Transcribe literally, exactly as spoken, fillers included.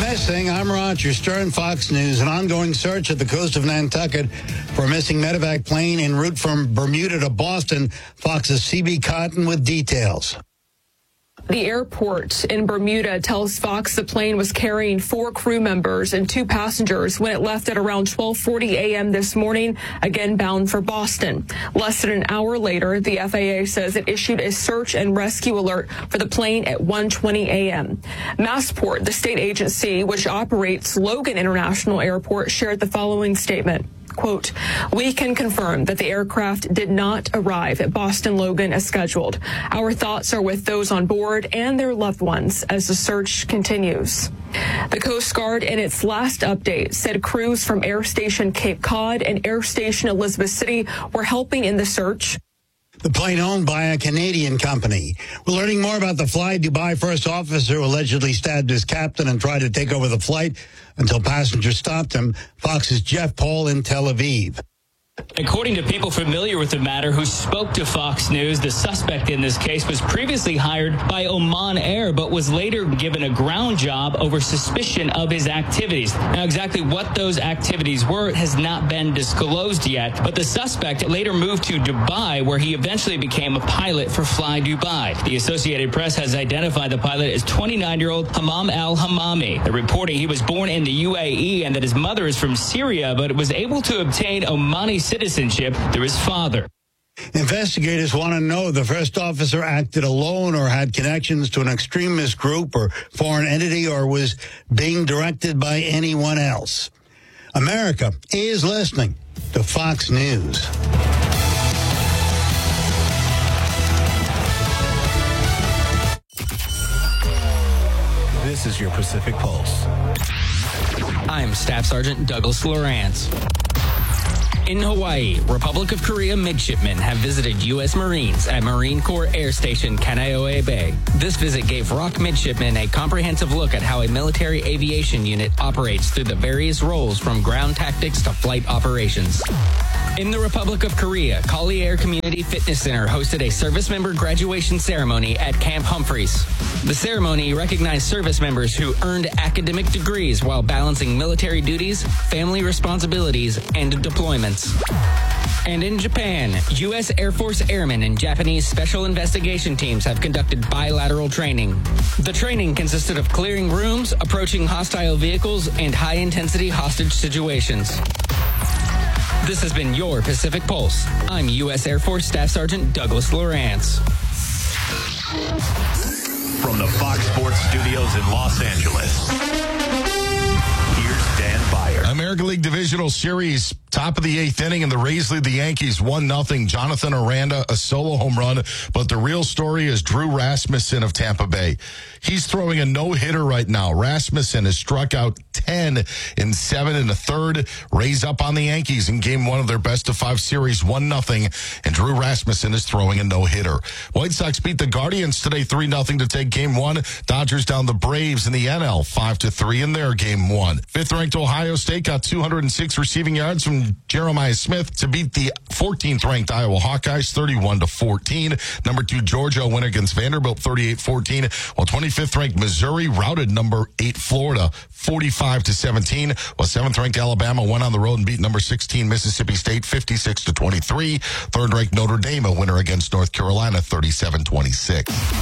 Missing, I'm Roger Stern, Fox News. An ongoing search at the coast of Nantucket for a missing medevac plane en route from Bermuda to Boston. Fox's C B Cotton with details. The airport in Bermuda tells Fox the plane was carrying four crew members and two passengers when it left at around twelve forty a.m. this morning, again bound for Boston. Less than an hour later, the F A A says it issued a search and rescue alert for the plane at one twenty a.m. Massport, the state agency which operates Logan International Airport, shared the following statement. Quote, we can confirm that the aircraft did not arrive at Boston Logan as scheduled. Our thoughts are with those on board and their loved ones as the search continues. The Coast Guard, in its last update, said crews from Air Station Cape Cod and Air Station Elizabeth City were helping in the search. The plane owned by a Canadian company. We're learning more about the Fly Dubai first officer who allegedly stabbed his captain and tried to take over the flight until passengers stopped him. Fox's Jeff Paul in Tel Aviv. According to people familiar with the matter who spoke to Fox News, the suspect in this case was previously hired by Oman Air, but was later given a ground job over suspicion of his activities. Now, exactly what those activities were has not been disclosed yet, but the suspect later moved to Dubai, where he eventually became a pilot for Fly Dubai. The Associated Press has identified the pilot as twenty-nine-year-old Hammam al-Hammami. They're reporting he was born in the U A E and that his mother is from Syria, but was able to obtain Omani citizenship through his father. Investigators want to know if the first officer acted alone or had connections to an extremist group or foreign entity or was being directed by anyone else. America is listening to Fox News. This is your Pacific Pulse. I'm Staff Sergeant Douglas Lawrence. In Hawaii, Republic of Korea midshipmen have visited U S Marines at Marine Corps Air Station Kaneohe Bay. This visit gave ROK midshipmen a comprehensive look at how a military aviation unit operates through the various roles from ground tactics to flight operations. In the Republic of Korea, Collier Community Fitness Center hosted a service member graduation ceremony at Camp Humphreys. The ceremony recognized service members who earned academic degrees while balancing military duties, family responsibilities, and deployments. And in Japan, U S Air Force airmen and Japanese special investigation teams have conducted bilateral training. The training consisted of clearing rooms, approaching hostile vehicles, and high-intensity hostage situations. This has been your Pacific Pulse. I'm U S Air Force Staff Sergeant Douglas Lawrence. From the Fox Sports Studios in Los Angeles, here's Dan Byer. American League Divisional Series, top of the eighth inning, and the Rays lead the Yankees one nothing. Jonathan Aranda, a solo home run. But the real story is Drew Rasmussen of Tampa Bay. He's throwing a no-hitter right now. Rasmussen has struck out ten in seven and a third. Rays up on the Yankees in game one of their best-of-five series, one nothing. And Drew Rasmussen is throwing a no-hitter. White Sox beat the Guardians today three nothing to take game one. Dodgers down the Braves in the N L five to three in their game one. Fifth-ranked Ohio State got two hundred six receiving yards from Jeremiah Smith to beat the fourteenth-ranked Iowa Hawkeyes thirty-one to fourteen. Number two Georgia win against Vanderbilt thirty-eight fourteen, while twenty-fifth-ranked Missouri routed number eight Florida forty-five to seventeen, while seventh-ranked Alabama went on the road and beat number sixteen Mississippi State fifty-six to twenty-three. Third-ranked Notre Dame a winner against North Carolina thirty-seven twenty-six.